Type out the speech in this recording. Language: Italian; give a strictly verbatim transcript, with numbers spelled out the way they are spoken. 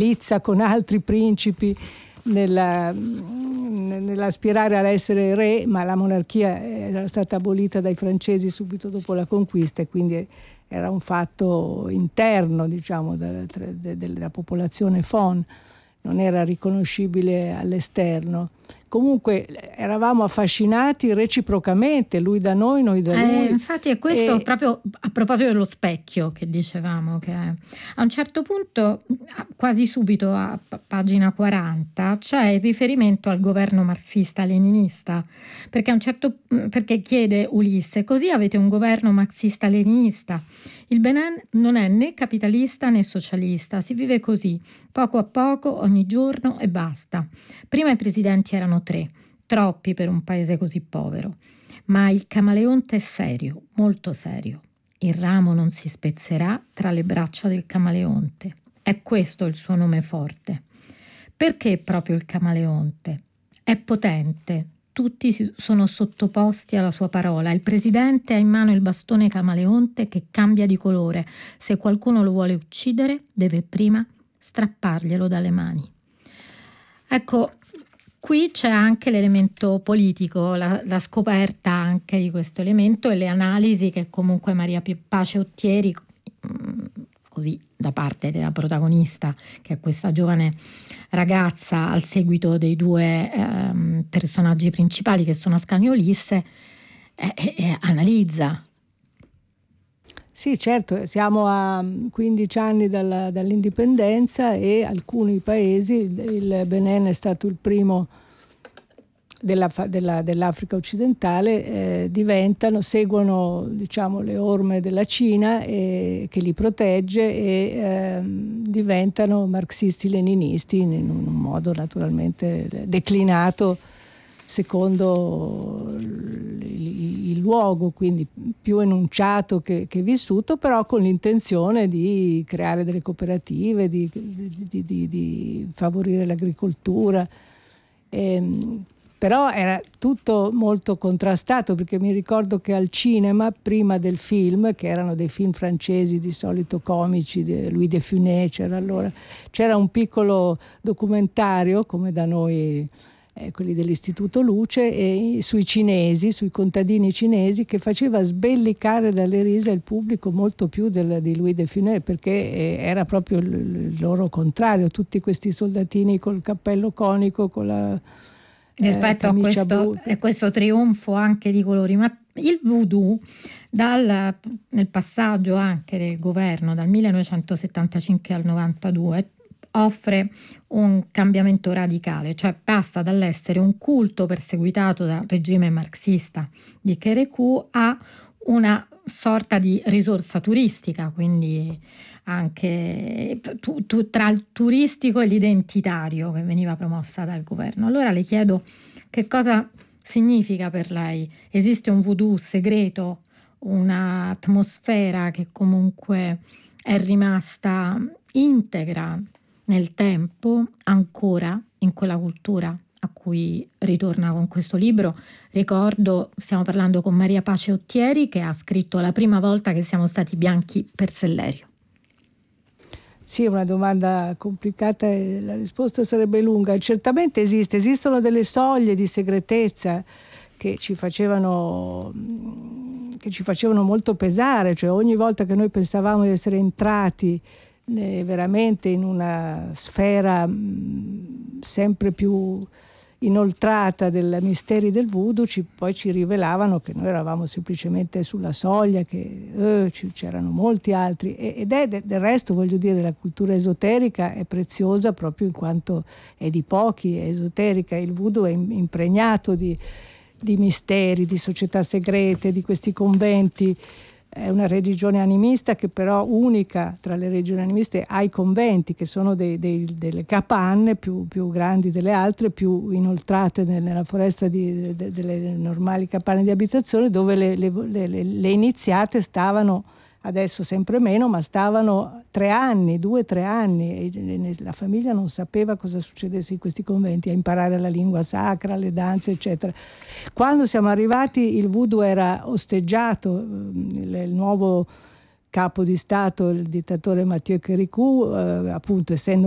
lizza con altri principi nella, nell'aspirare all'essere re, ma la monarchia era stata abolita dai francesi subito dopo la conquista, e quindi era un fatto interno, diciamo, della, della popolazione Fon, non era riconoscibile all'esterno. Comunque eravamo affascinati reciprocamente, lui da noi, noi da lui. Eh, infatti è questo, e... proprio a proposito dello specchio che dicevamo, che a un certo punto, quasi subito a pagina quaranta, c'è il riferimento al governo marxista-leninista, perché a un certo perché chiede Ulisse: così avete un governo marxista-leninista? Il Benin non è né capitalista né socialista, si vive così, poco a poco, ogni giorno e basta. Prima i presidenti erano tre, troppi per un paese così povero. Ma il camaleonte è serio, molto serio. Il ramo non si spezzerà tra le braccia del camaleonte. È questo il suo nome forte. Perché proprio il camaleonte? È potente. Tutti sono sottoposti alla sua parola. Il presidente ha in mano il bastone camaleonte che cambia di colore. Se qualcuno lo vuole uccidere, deve prima strapparglielo dalle mani. Ecco, qui c'è anche l'elemento politico, la, la scoperta anche di questo elemento e le analisi che comunque Maria Pace Ottieri, così da parte della protagonista, che è questa giovane ragazza al seguito dei due ehm, personaggi principali che sono Ascanio e Ulisse, eh, eh, analizza. Sì, certo, siamo a quindici anni dalla, dall'indipendenza, e alcuni paesi, il Benin è stato il primo della, della, dell'Africa occidentale, eh, diventano, seguono, diciamo, le orme della Cina, e, che li protegge, e eh, diventano marxisti-leninisti in un modo naturalmente declinato secondo il, il luogo, quindi più enunciato che, che vissuto, però con l'intenzione di creare delle cooperative, di, di, di, di favorire l'agricoltura. E, però era tutto molto contrastato, perché mi ricordo che al cinema, prima del film, che erano dei film francesi di solito comici, di Louis de Funès, c'era allora, c'era un piccolo documentario, come da noi eh, quelli dell'Istituto Luce, e sui cinesi, sui contadini cinesi, che faceva sbellicare dalle risa il pubblico molto più del, di Louis de Funès, perché eh, era proprio il, il loro contrario, tutti questi soldatini col cappello conico, con la rispetto eh, a questo, a questo trionfo anche di colori. Ma il voodoo, dal, nel passaggio anche del governo dal millenovecentosettantacinque al novantadue, offre un cambiamento radicale, cioè passa dall'essere un culto perseguitato dal regime marxista di Kérékou a una sorta di risorsa turistica, quindi anche tu, tu, tra il turistico e l'identitario, che veniva promossa dal governo. Allora le chiedo che cosa significa per lei. Esiste un voodoo segreto, un'atmosfera che comunque è rimasta integra nel tempo, ancora in quella cultura a cui ritorna con questo libro? Ricordo, stiamo parlando con Maria Pace Ottieri, che ha scritto La prima volta che siamo stati bianchi per Sellerio. Sì, è una domanda complicata e la risposta sarebbe lunga. Certamente esiste, esistono delle soglie di segretezza che ci facevano che ci facevano molto pesare, cioè ogni volta che noi pensavamo di essere entrati eh, veramente in una sfera mh, sempre più inoltrata dei misteri del voodoo, ci, poi ci rivelavano che noi eravamo semplicemente sulla soglia, che eh, c'erano molti altri, ed è del resto, voglio dire, la cultura esoterica è preziosa proprio in quanto è di pochi, è esoterica. Il voodoo è impregnato di, di misteri, di società segrete, di questi conventi. È una religione animista che però unica tra le religioni animiste ha i conventi, che sono dei, dei, delle capanne più, più grandi delle altre, più inoltrate nella foresta di, de, delle normali capanne di abitazione, dove le, le, le, le iniziate stavano, adesso sempre meno, ma stavano tre anni, due, tre anni, e la famiglia non sapeva cosa succedesse in questi conventi, a imparare la lingua sacra, le danze, eccetera. Quando siamo arrivati, il voodoo era osteggiato, il, il nuovo capo di Stato, il dittatore Mathieu Kérékou, eh, appunto essendo